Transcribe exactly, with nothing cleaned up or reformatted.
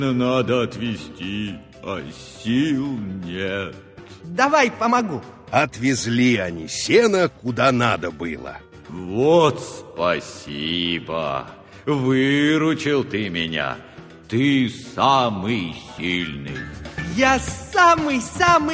Надо отвезти, а сил нет. Давай помогу. Отвезли они сено, куда надо было. Вот спасибо. Выручил ты меня. Ты самый сильный. Я самый-самый